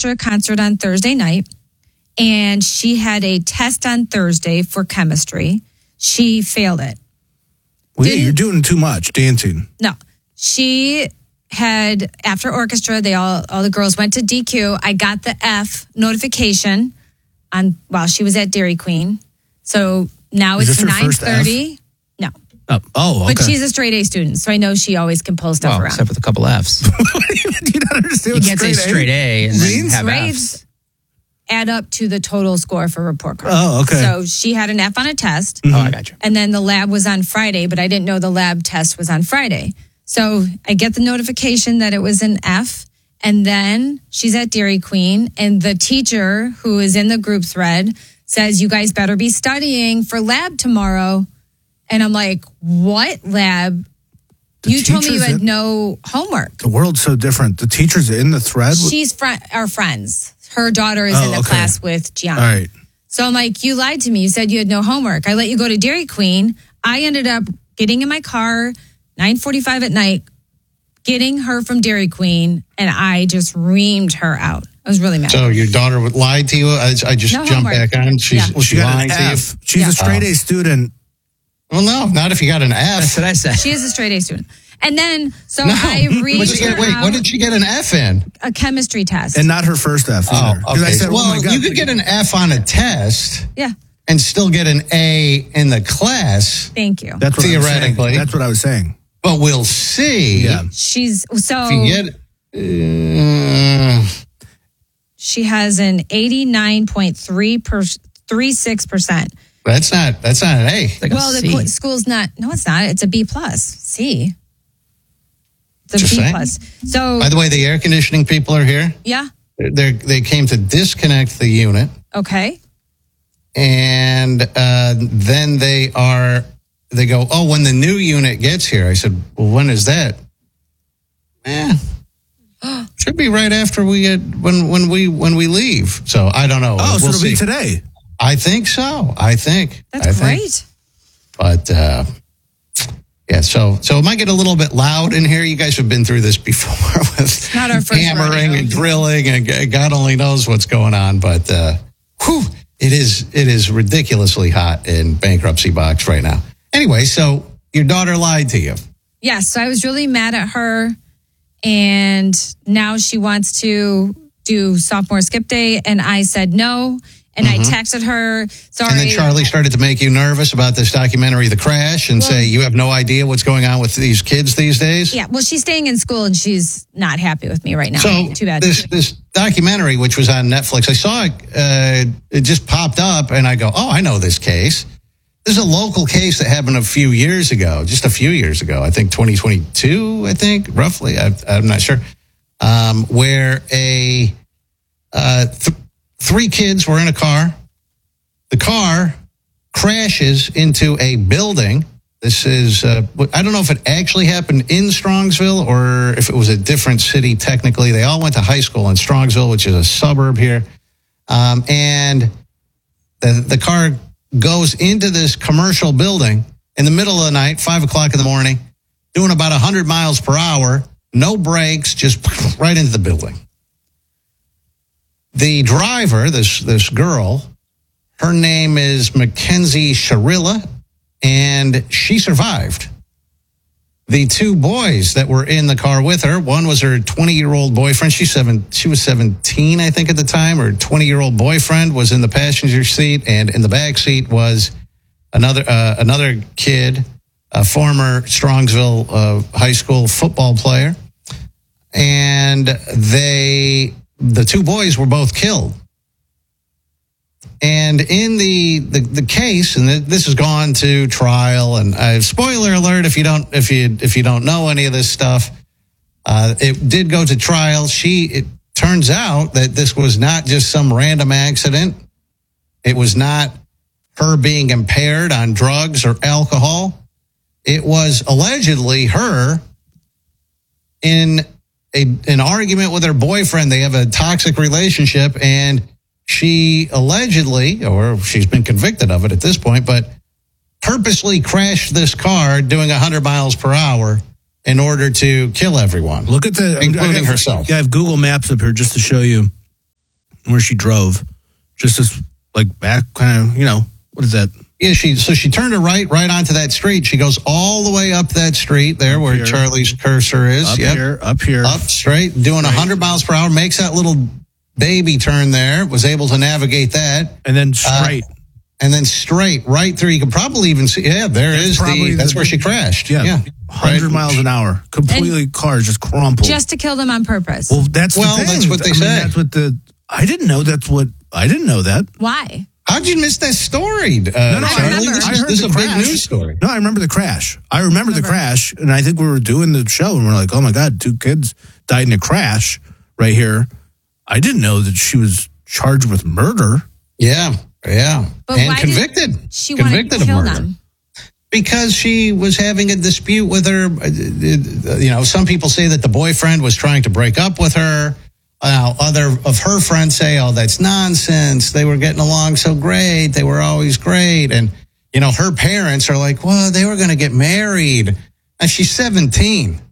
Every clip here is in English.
orchestra concert on Thursday night, and she had a test on Thursday for chemistry. She failed it. Well, you're doing too much dancing. No. She had, after orchestra, all the girls went to DQ. I got the F notification while she was at Dairy Queen. So now it's 9:30. No. Oh, okay. But she's a straight A student, so I know she always can pull stuff around. Except with a couple Fs. Do you not understand what You can't say straight A and then have Grades Fs. add up to the total score for report card. Oh, okay. So she had an F on a test. Oh, I got you. And then the lab was on Friday, but I didn't know the lab test was on Friday. So I get the notification that it was an F. And then she's at Dairy Queen, and the teacher who is in the group thread says, you guys better be studying for lab tomorrow. And I'm like, what lab? You told me you had no homework. The world's so different. The teacher's in the thread? She's our friends. Her daughter is in the class with Gianna. All right. So I'm like, you lied to me. You said you had no homework. I let you go to Dairy Queen. I ended up getting in my car, 9:45 at night, getting her from Dairy Queen, and I just reamed her out. I was really mad. So your daughter lied to you? I just No jumped homework. back on. She got lying an to you? F. She's a straight A student. Well, no, not if you got an F. That's what I said. She is a straight A student. And then, so No. I reamed her out what did she get an F in? a chemistry test. And not her first F either. 'Cause I said, well, my God. you could get an F on a test yeah, and still get an A in the class, thank you. That's what theoretically. That's what I was saying. but we'll see. Yeah. She's, so If you get... she has an 89.36%. That's not an A. Like Well, a the C. school's not. No, it's not. It's a B plus. C. It's a Just B saying. plus. So By the way, the air conditioning people are here. yeah, They came to disconnect the unit, okay. and then they go, oh, when the new unit gets here. I said, well, when is that? Should be right after we get when we leave. So I don't know. Oh, so We'll it'll be see. today. I think so. That's great. But yeah, so it might get a little bit loud in here. You guys have been through this before with Not our first hammering rodeo. and drilling, and God only knows what's going on. But it is ridiculously hot in bankruptcy box right now. Anyway, so your daughter lied to you. Yes, so I was really mad at her, and now she wants to do sophomore skip day, and I said no. And I texted her, sorry. And then Charlie started to make you nervous about this documentary, The Crash, and say you have no idea what's going on with these kids these days. Yeah, well, she's staying in school, and she's not happy with me right now. So Too bad. this documentary, which was on Netflix, I saw it. It just popped up, and I go, "Oh, I know this case. This is a local case that happened a few years ago, just a few years ago. I think 2022. I think roughly. I'm not sure. Where three kids were in a car. The car crashes into a building. This is, I don't know if it actually happened in Strongsville or if it was a different city technically. They all went to high school in Strongsville, which is a suburb here. And the car goes into this commercial building in the middle of the night, 5 o'clock in the morning, doing about 100 miles per hour, no brakes, just right into the building. The driver, this girl, her name is Mackenzie Sharilla, and she survived. The two boys that were in the car with her, one was her 20-year-old boyfriend. She was 17, I think, at the time. Her 20-year-old boyfriend was in the passenger seat, and in the back seat was another kid, a former Strongsville high school football player. And the two boys were both killed. And in the case, and this has gone to trial, and spoiler alert if you don't know any of this stuff, it did go to trial. It turns out that this was not just some random accident. It was not her being impaired on drugs or alcohol. It was allegedly her in an argument with her boyfriend. They have a toxic relationship, and she allegedly, or she's been convicted of it at this point, but purposely crashed this car doing 100 miles per hour in order to kill everyone. Look at including herself. I have Google Maps up here just to show you. where she drove. Just this, like, back kind of, what is that? Yeah, she turned her right onto that street. She goes all the way up that street there where here. Charlie's cursor is. Up here. Up straight, doing 100 miles per hour, makes that little baby turn there, was able to navigate that. And then straight. And then straight right through. You can probably even see, that's where she crashed. Yeah. 100 miles an hour. Completely, cars just crumpled. Just to kill them on purpose. Well, that's the thing. That's what they say. I didn't know that. Why? How'd you miss that story? I Charlie? remember. This is a big news story. No, I remember the crash. The crash, and I think we were doing the show, and we're like, oh my God, 2 kids died in a crash right here. I didn't know that she was charged with murder. Yeah. But and why convicted. Did she wanted to kill them? Because she was having a dispute with her. Some people say that the boyfriend was trying to break up with her. Other of her friends say, oh, that's nonsense. They were getting along so great. They were always great. And, her parents are like, well, they were going to get married. And she's 17.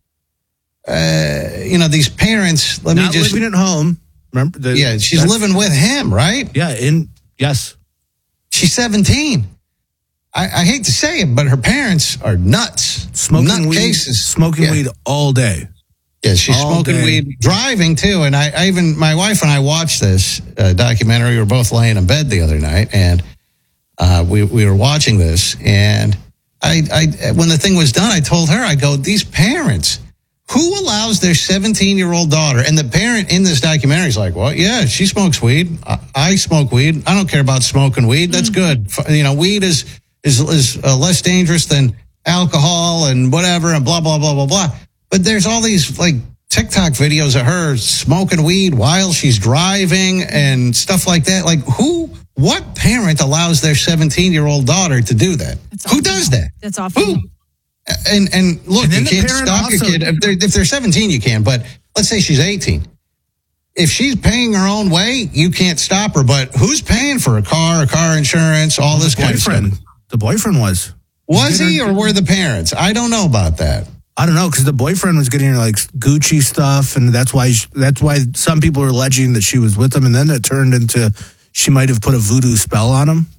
These parents, living at home. Remember? She's living with him, right? Yeah, yes. She's 17. I hate to say it, but her parents are nuts. Smoking weed all day. Yeah, she's smoking weed, driving too. And my wife and I watched this documentary. We were both laying in bed the other night, and we were watching this. And when the thing was done, I told her, I go, these parents, who allows their 17-year-old daughter? And the parent in this documentary is like, well, yeah, she smokes weed. I smoke weed. I don't care about smoking weed. That's good. Weed is less dangerous than alcohol and whatever and blah, blah, blah, blah, blah. But there's all these like TikTok videos of her smoking weed while she's driving and stuff like that. Like what parent allows their 17-year-old daughter to do that? Who does that? That's awful. Who? And look, you can't stop your kid. If they're 17, you can. But let's say she's 18. If she's paying her own way, you can't stop her. But who's paying for a car insurance, all this kind of stuff? The boyfriend was. Was he, or were the parents? I don't know about that. I don't know, because the boyfriend was getting her like Gucci stuff, and that's why some people are alleging that she was with him, and then it turned into she might have put a voodoo spell on him.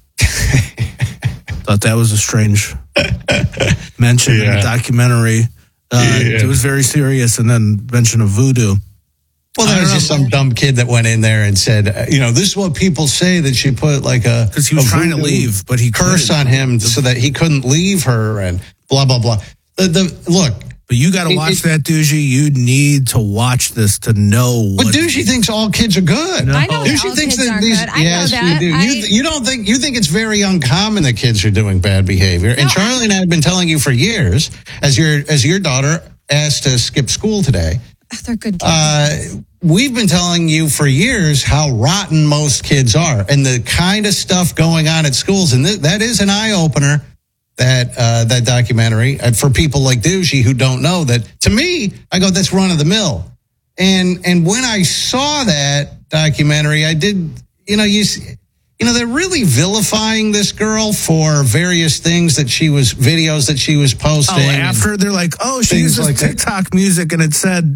Thought that was a strange mention in the documentary. It was very serious, and then mention of voodoo. Well, there was just some dumb kid that went in there and said, this is what people say, that she put like because he was trying to leave, but he cursed on him so that he couldn't leave her and blah, blah, blah. Look. But you got to watch that, Doogie. You need to watch this to know. But Doogie thinks all kids are good. No. I know that all kids are good. I know that. You think it's very uncommon that kids are doing bad behavior. And Charlie and I have been telling you for years, as your daughter asked to skip school today. They're good kids. We've been telling you for years how rotten most kids are and the kind of stuff going on at schools. And that is an eye-opener. That documentary for people like Doogie who don't know that. To me, I go, that's run of the mill. And when I saw that documentary, I did, they're really vilifying this girl for various things videos that she was posting. Oh, after they're like, she uses like TikTok music, and it said,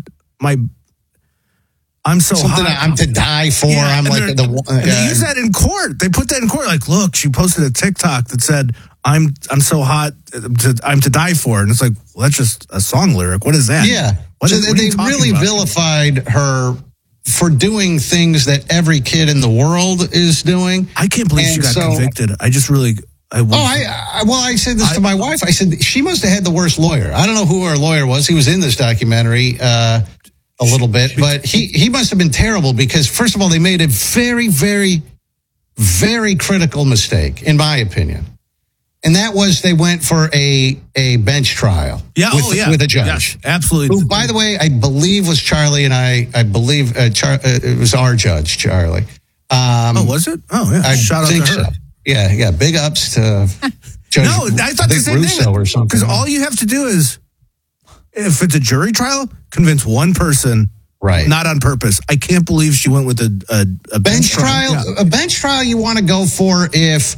I'm so something hot. I'm to die for. Yeah, I'm like they use that in court. They put that in court. Like, look, she posted a TikTok that said, I'm so hot, I'm to die for. And it's like, well, that's just a song lyric. What is that? Yeah. They really vilified her for doing things that every kid in the world is doing. I can't believe she got convicted. I just really... I said this to my wife. I said, she must have had the worst lawyer. I don't know who her lawyer was. He was in this documentary a little bit, but he must have been terrible because, first of all, they made a very, very, very critical mistake, in my opinion. And that was they went for a bench trial with a judge. Yeah, absolutely. Who, by the way, I believe was Charlie, and I believe it was our judge, Charlie. Was it? Oh, yeah. I Shout out think to her. So. Yeah. Big ups to Judge I thought the same Russo thing. Or something. Because all you have to do is, if it's a jury trial, convince one person. Right. Not on purpose. I can't believe she went with a bench trial. Yeah. A bench trial you want to go for if...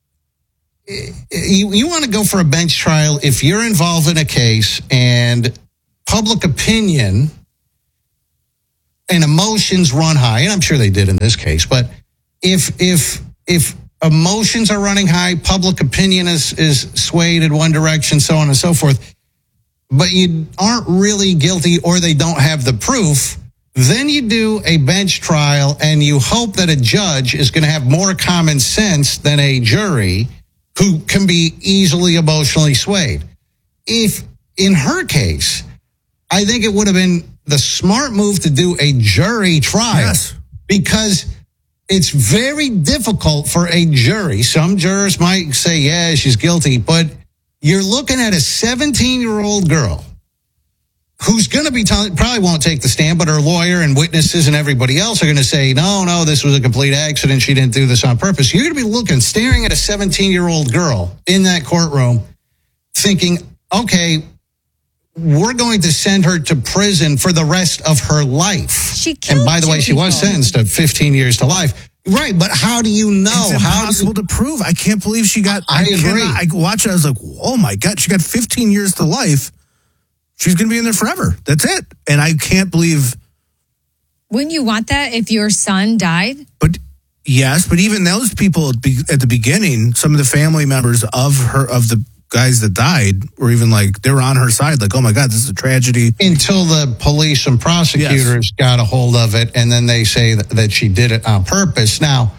You want to go for a bench trial if you're involved in a case and public opinion and emotions run high, and I'm sure they did in this case, but if emotions are running high, public opinion is swayed in one direction, so on and so forth, but you aren't really guilty or they don't have the proof, then you do a bench trial and you hope that a judge is going to have more common sense than a jury who can be easily emotionally swayed. If in her case, I think it would have been the smart move to do a jury trial, because it's very difficult for a jury. Some jurors might say, yeah, she's guilty, but you're looking at a 17-year-old girl who's going to be probably won't take the stand, but her lawyer and witnesses and everybody else are going to say, no, this was a complete accident. She didn't do this on purpose. You're going to be staring at a 17-year-old girl in that courtroom thinking, okay, we're going to send her to prison for the rest of her life. And by the way, she was sentenced to 15 years to life. Right, but how do you know? It's impossible to prove. I can't believe she got... I agree. I watched it, I was like, oh my God, she got 15 years to life. She's going to be in there forever. That's it. And I can't believe... Wouldn't you want that if your son died? But yes, but even those people at the beginning, some of the family members of the guys that died were even like, they were on her side, like, oh my God, this is a tragedy. Until the police and prosecutors got a hold of it, and then they say that she did it on purpose. Now,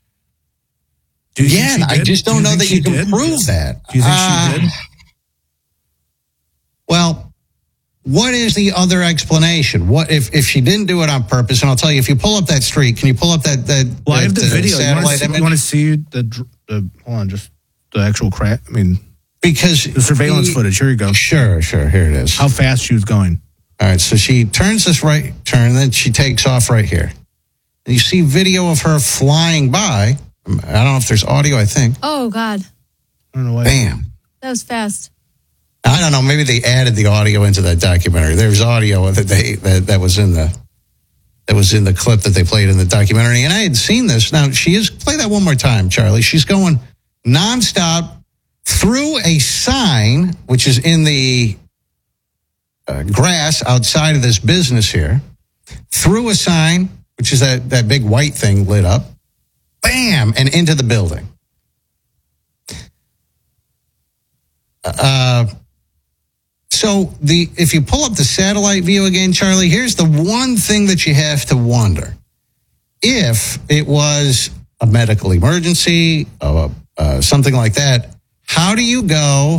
I just don't know that you can prove that. Do you think she did? Well, what is the other explanation? What if she didn't do it on purpose? And I'll tell you, if you pull up that street, can you pull up that? Well, I have the video. You want to see the hold on, just the actual crash? I mean, because the surveillance footage. Here you go. Sure. Here it is. How fast she was going. All right, so she turns this right turn, then she takes off right here. And you see video of her flying by. I don't know if there's audio, I think. Oh, God. I don't know why. Bam. That was fast. I don't know. Maybe they added the audio into that documentary. There's audio that was in the clip that they played in the documentary. And I had seen this. Now, play that one more time, Charlie. She's going nonstop through a sign, which is in the grass outside of this business here, through a sign, which is that big white thing lit up, bam, and into the building. So if you pull up the satellite view again, Charlie, here's the one thing that you have to wonder. If it was a medical emergency, something like that, how do you go?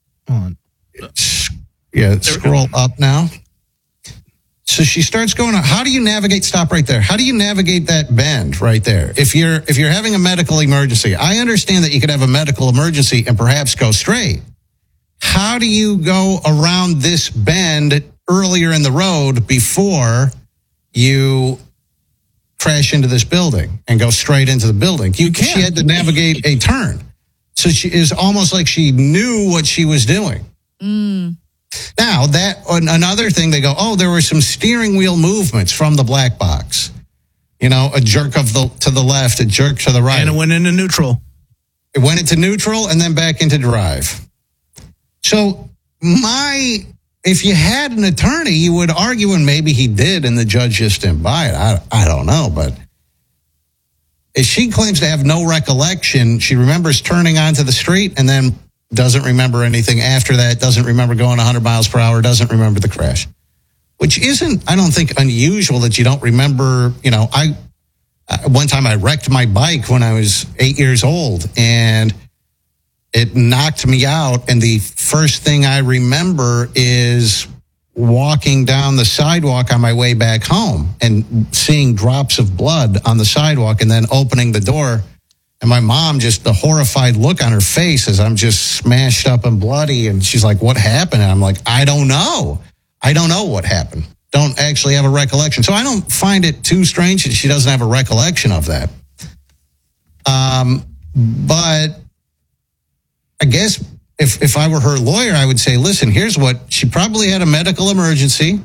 Scroll up now. So she starts going up. How do you navigate? Stop right there. How do you navigate that bend right there? If you're having a medical emergency, I understand that you could have a medical emergency and perhaps go straight. How do you go around this bend earlier in the road before you crash into this building and go straight into the building? She had to navigate a turn. So she is almost like she knew what she was doing. Now, another thing, they go, there were some steering wheel movements from the black box. You know, a jerk to the left, a jerk to the right. And it went into neutral. It went into neutral and then back into drive. So if you had an attorney, you would argue, and maybe he did, and the judge just didn't buy it. I don't know, but if she claims to have no recollection, she remembers turning onto the street and then doesn't remember anything after that, doesn't remember going 100 miles per hour, doesn't remember the crash, which isn't, I don't think, unusual that you don't remember. You know, one time I wrecked my bike when I was 8 years old, and it knocked me out, and the first thing I remember is walking down the sidewalk on my way back home and seeing drops of blood on the sidewalk, and then opening the door, and my mom, just the horrified look on her face as I'm just smashed up and bloody, and she's like, what happened? And I'm like, I don't know what happened. Don't actually have a recollection. So I don't find it too strange that she doesn't have a recollection of that. But I guess if I were her lawyer, I would say, listen, here's what, she probably had a medical emergency.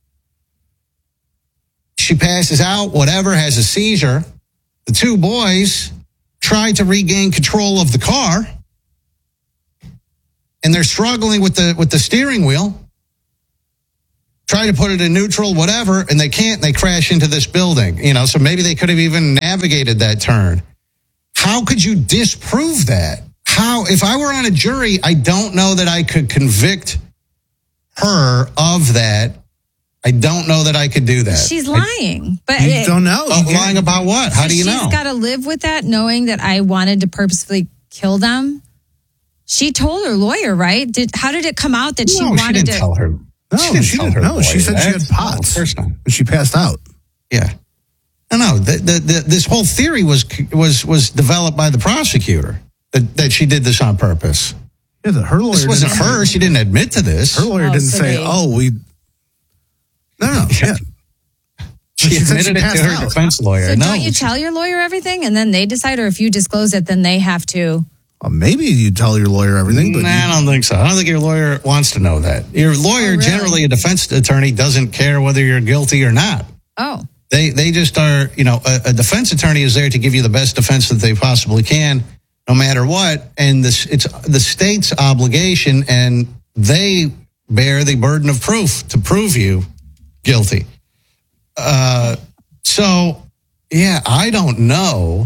She passes out, whatever, has a seizure. The two boys try to regain control of the car, and they're struggling with the steering wheel. try to put it in neutral, whatever, and they can't. They crash into this building, so maybe they could have even navigated that turn. How could you disprove that? How, if I were on a jury, I don't know that I could convict her of that. I don't know that I could do that. She's lying. But you don't know. Lying about what? How do you know? She's got to live with that, knowing that I wanted to purposefully kill them. She told her lawyer, right? How did it come out that she wanted she didn't to tell her? No, she didn't. No, she said she had POTS. Of course not. But she passed out. Yeah. No. This whole theory was developed by the prosecutor that she did this on purpose. Yeah, her lawyer. This wasn't her. She didn't admit to this. Her lawyer didn't say, No. Yeah. She admitted it to her defense lawyer. So don't you tell your lawyer everything and then they decide, or if you disclose it, then they have to? Maybe you tell your lawyer everything, but I don't think so. I don't think your lawyer wants to know that. Your lawyer, generally, a defense attorney, doesn't care whether you're guilty or not. Oh. They just are, a defense attorney is there to give you the best defense that they possibly can, no matter what. And it's the state's obligation, and they bear the burden of proof to prove you guilty. So, yeah, I don't know.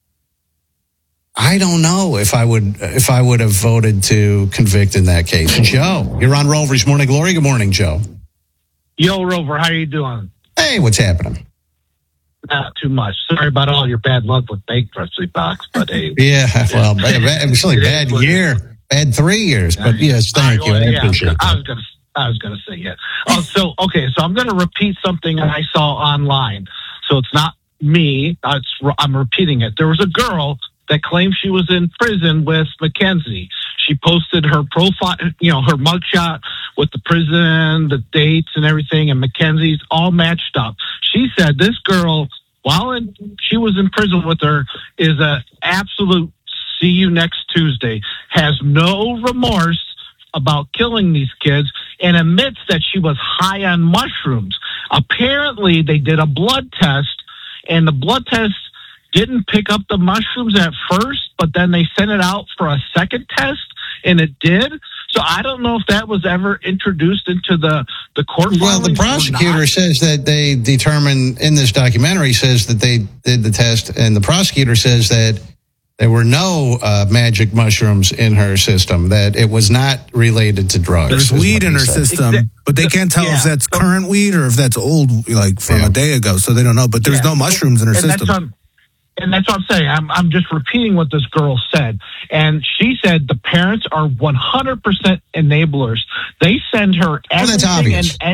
I don't know if I would have voted to convict in that case. Joe, you're on Rover's Morning Glory. Good morning, Joe. Yo, Rover, how you doing? Hey, what's happening? Not too much. Sorry about all your bad luck with bankruptcy box, but hey. Yeah, well, it was only bad year, bad 3 years, but yes, thank you. I appreciate that. I was gonna say yeah. So I'm gonna repeat something I saw online. So it's not me. I'm repeating it. There was a girl that claimed she was in prison with Mackenzie. She posted her profile, her mugshot with the prison, the dates and everything, and Mackenzie's all matched up. She said this girl, while she was in prison with her, is a absolute see you next Tuesday, has no remorse about killing these kids, and admits that she was high on mushrooms. Apparently, they did a blood test, and the blood test didn't pick up the mushrooms at first, but then they sent it out for a second test, and it did. So I don't know if that was ever introduced into the court. Well, the prosecutor says that they determined in this documentary says that they did the test, and the prosecutor says that there were no magic mushrooms in her system, that it was not related to drugs. There's weed in her system, but they can't tell if that's current weed or if that's old, like from a day ago. So they don't know, but there's no mushrooms in her system. And that's what I'm saying. I'm just repeating what this girl said. And she said the parents are 100% enablers. They send her everything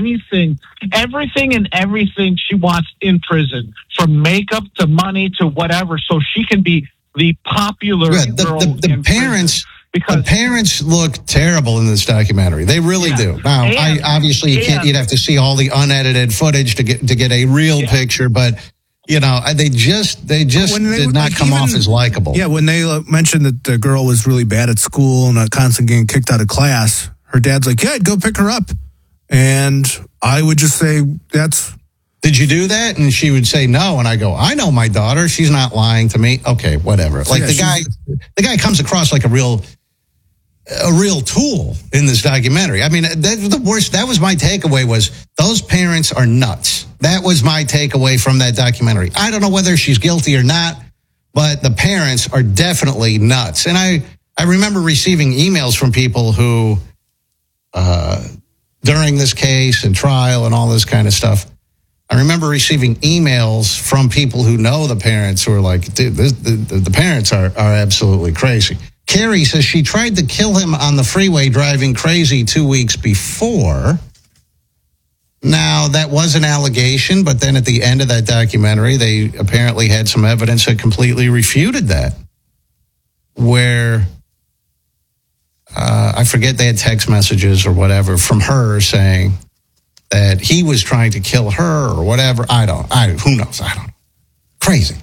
and everything she wants in prison, from makeup to money to whatever, so she can be the popular girl in parents. Prison. Because the parents look terrible in this documentary. They really do. Now, you'd have to see all the unedited footage to get a real picture, but they just did not come off as likable. Yeah, when they mentioned that the girl was really bad at school and constantly getting kicked out of class, her dad's like, "Yeah, go pick her up." And I would just say, "Did you do that?" And she would say no, and I go, "I know my daughter. She's not lying to me." Okay, whatever. Like the guy comes across like a real tool in this documentary. I mean, the worst. That was my takeaway. Was those parents are nuts. That was my takeaway from that documentary. I don't know whether she's guilty or not, but the parents are definitely nuts. And I remember receiving emails from people who, during this case and trial and all this kind of stuff, I remember receiving emails from people who know the parents who are like, dude, the parents are absolutely crazy. Carrie says she tried to kill him on the freeway driving crazy 2 weeks before. Now, that was an allegation, but then at the end of that documentary, they apparently had some evidence that completely refuted that. Where, I forget, they had text messages or whatever from her saying that he was trying to kill her or whatever. Who knows? I don't know. Crazy.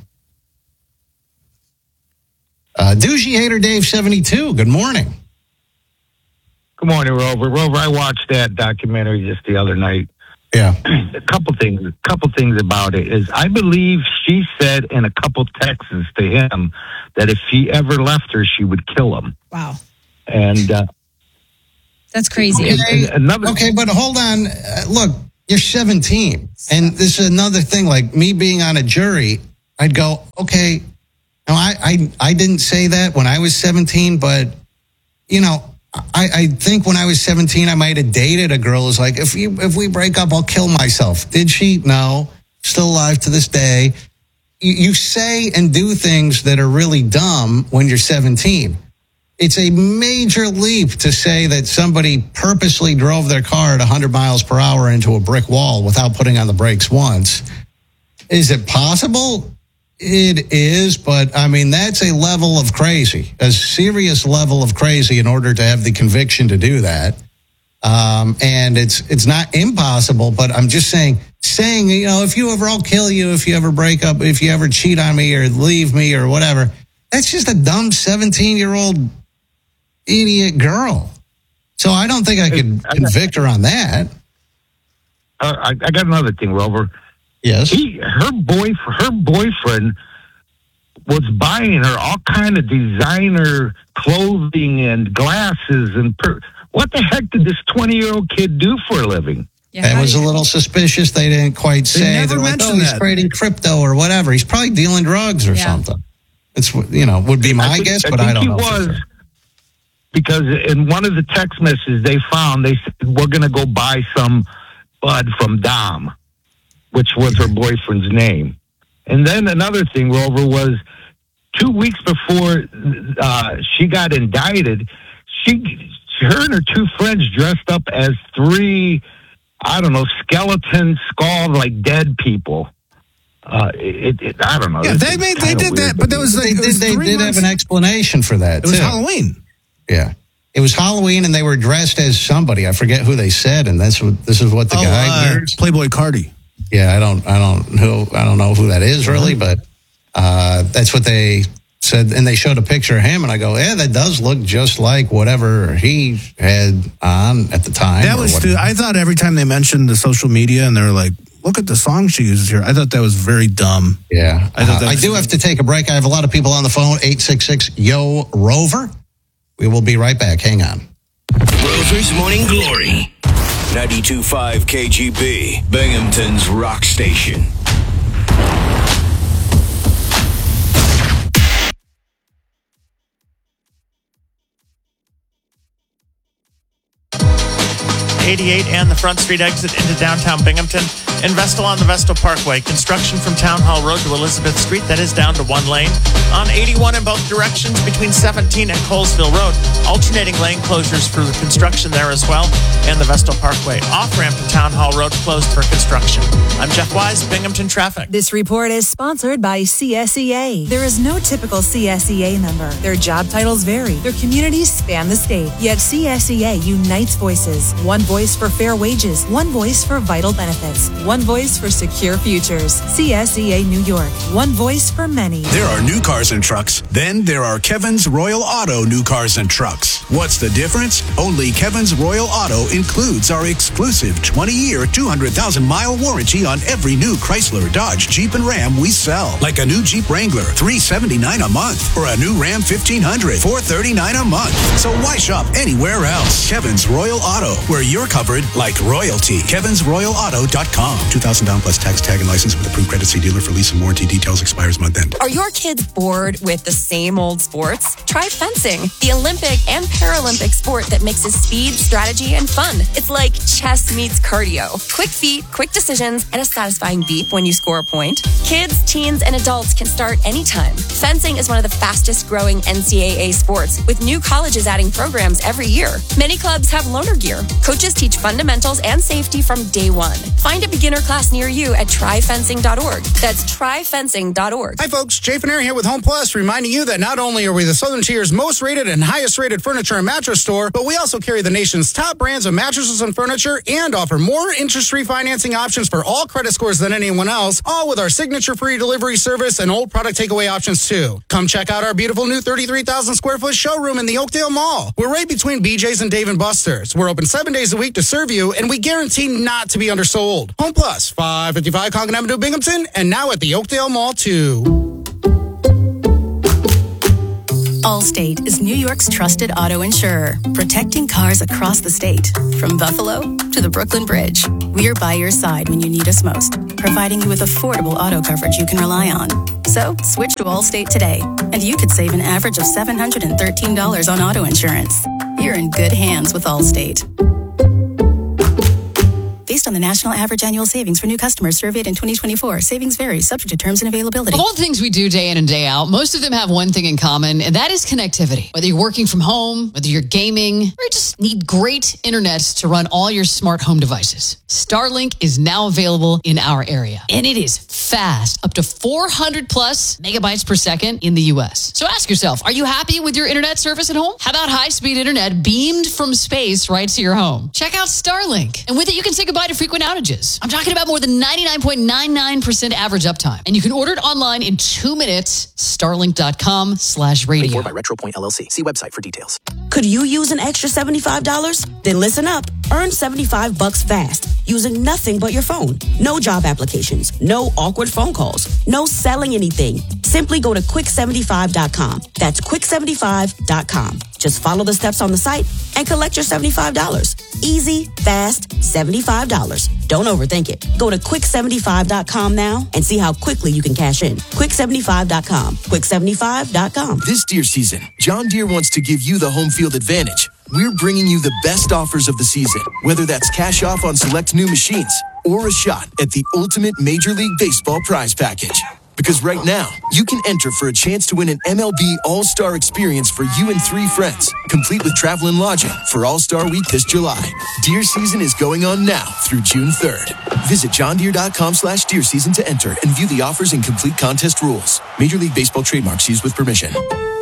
Douchey Hater Dave 72, good morning. Good morning, Rover. Rover, I watched that documentary just the other night. Yeah. A couple things about it is I believe she said in a couple texts to him that if he ever left her, she would kill him. Wow. And that's crazy. Okay, but hold on. Look, You're 17. And this is another thing, like me being on a jury, I'd go, okay, now I didn't say that when I was 17, but, I think when I was 17, I might have dated a girl who's like, if we break up, I'll kill myself. Did she? No. Still alive to this day. You say and do things that are really dumb when you're 17. It's a major leap to say that somebody purposely drove their car at 100 miles per hour into a brick wall without putting on the brakes once. Is it possible? It is, but I mean, that's a level of crazy, a serious level of crazy in order to have the conviction to do that. And it's not impossible, but I'm just saying, if you ever, I'll kill you, if you ever break up, if you ever cheat on me or leave me or whatever, that's just a dumb 17-year-old idiot girl. So I don't think I could convict her on that. I got another thing, Rover. Yes. Her boyfriend was buying her all kind of designer clothing and glasses and what the heck did this 20-year-old kid do for a living? Yeah, that was a little suspicious. They didn't quite say. They're like, he's trading crypto or whatever. He's probably dealing drugs or something. It's, would be my guess, but I don't know. I think he was, because in one of the text messages they said, we're going to go buy some bud from Dom, which was her boyfriend's name. And then another thing, Rover, was 2 weeks before she got indicted, her and her two friends dressed up as three, skeleton skull, like dead people. I don't know. Yeah, they did that, but they did have an explanation for that. It was Halloween. Yeah, it was Halloween, and they were dressed as somebody. I forget who they said, and this is what the guy wears. Playboy Cardi. Yeah, I don't know who that is really, but that's what they said, and they showed a picture of him, and I go, yeah, that does look just like whatever he had on at the time. That was, I thought every time they mentioned the social media, and they were like, look at the song she uses here. I thought that was very dumb. Yeah, I do have to take a break. I have a lot of people on the phone. 866-YO-ROVER. We will be right back. Hang on. Rover's Morning Glory. 92.5 KGB, Binghamton's rock station. .88 and the Front Street exit into downtown Binghamton. In Vestal on the Vestal Parkway. Construction from Town Hall Road to Elizabeth Street. That is down to one lane. On 81 in both directions between 17 and Colesville Road. Alternating lane closures for the construction there as well. And the Vestal Parkway. Off-ramp to Town Hall Road closed for construction. I'm Jeff Wise, Binghamton Traffic. This report is sponsored by CSEA. There is no typical CSEA member. Their job titles vary. Their communities span the state. Yet CSEA unites voices. One voice for fair wages. One voice for vital benefits. One voice for secure futures. CSEA New York. One voice for many. There are new cars and trucks. Then there are Kevin's Royal Auto new cars and trucks. What's the difference? Only Kevin's Royal Auto includes our exclusive 20-year, 200,000-mile warranty on every new Chrysler, Dodge, Jeep, and Ram we sell. Like a new Jeep Wrangler, $379 a month. Or a new Ram 1500, $439 a month. So why shop anywhere else? Kevin's Royal Auto, where you're covered like royalty. KevinsRoyalAuto.com. $2,000 down plus tax, tag, and license with approved credit. See dealer for lease and warranty details. Expires month end. Are your kids bored with the same old sports? Try fencing, the Olympic and Paralympic sport that mixes speed, strategy, and fun. It's like chess meets cardio. Quick feet, quick decisions, and a satisfying beep when you score a point. Kids, teens, and adults can start anytime. Fencing is one of the fastest growing NCAA sports, with new colleges adding programs every year. Many clubs have loaner gear. Coaches teach fundamentals and safety from day one. Find a beginner class near you at tryfencing.org. That's tryfencing.org. Hi folks, Jay Faneri here with Home Plus, reminding you that not only are we the Southern Tier's most rated and highest rated furniture and mattress store, but we also carry the nation's top brands of mattresses and furniture and offer more interest-free financing options for all credit scores than anyone else, all with our signature free delivery service and old product takeaway options too. Come check out our beautiful new 33,000 square foot showroom in the Oakdale Mall. We're right between BJ's and Dave & Buster's. We're open 7 days a week to serve you, and we guarantee not to be undersold. Home Plus, 555 Congan Avenue, Binghamton, and now at the Oakdale Mall too. Allstate is New York's trusted auto insurer, protecting cars across the state. From Buffalo to the Brooklyn Bridge, we're by your side when you need us most, providing you with affordable auto coverage you can rely on. So, switch to Allstate today, and you could save an average of $713 on auto insurance. You're in good hands with Allstate. Based on the national average annual savings for new customers surveyed in 2024, savings vary, subject to terms and availability. Of all the things we do day in and day out, most of them have one thing in common, and that is connectivity. Whether you're working from home, whether you're gaming, or you just need great internet to run all your smart home devices, Starlink is now available in our area. And it is fast, up to 400 plus megabytes per second in the U.S. So ask yourself, are you happy with your internet service at home? How about high-speed internet beamed from space right to your home? Check out Starlink. And with it, you can say goodbye to frequent outages. I'm talking about more than 99.99% average uptime. And you can order it online in 2 minutes. Starlink.com/radio. Paid for by RetroPoint LLC. See website for details. Could you use an extra $75? Then listen up. Earn $75 fast using nothing but your phone. No job applications. No awkward phone calls. No selling anything. Simply go to quick75.com. That's quick75.com. Just follow the steps on the site and collect your $75. Easy, fast, $75. Don't overthink it. Go to quick75.com now and see how quickly you can cash in. Quick75.com. Quick75.com. This deer season, John Deere wants to give you the home field advantage. We're bringing you the best offers of the season, whether that's cash off on select new machines or a shot at the ultimate Major League Baseball prize package. Because right now, you can enter for a chance to win an MLB All-Star experience for you and 3 friends, complete with travel and lodging for All-Star Week this July. Deer season is going on now through June 3rd. Visit johndeere.com/deer season to enter and view the offers and complete contest rules. Major League Baseball trademarks used with permission.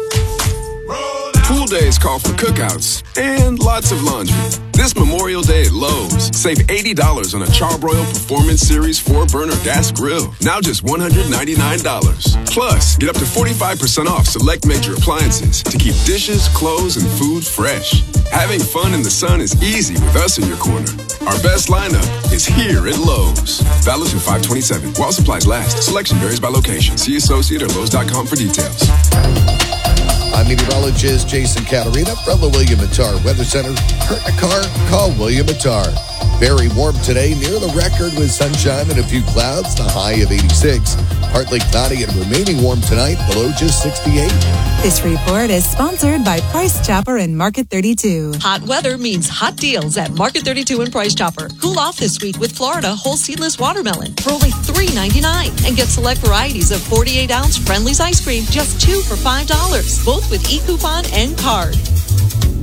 Pool days call for cookouts and lots of laundry. This Memorial Day at Lowe's, save $80 on a Charbroil Performance Series 4-burner gas grill. Now just $199. Plus, get up to 45% off select major appliances to keep dishes, clothes, and food fresh. Having fun in the sun is easy with us in your corner. Our best lineup is here at Lowe's. Valid through 5/27. While supplies last. Selection varies by location. See associate or Lowe's.com for details. I'm meteorologist Jason Caterina from the William Attar Weather Center. Hurt in a car? Call William Attar. Very warm today, near the record with sunshine and a few clouds, the high of 86. Partly cloudy and remaining warm tonight, the low just 68. This report is sponsored by Price Chopper and Market 32. Hot weather means hot deals at Market 32 and Price Chopper. Cool off this week with Florida whole seedless watermelon for only $3.99. And get select varieties of 48-ounce Friendly's ice cream, just $2 for $5. Both with e-coupon and card.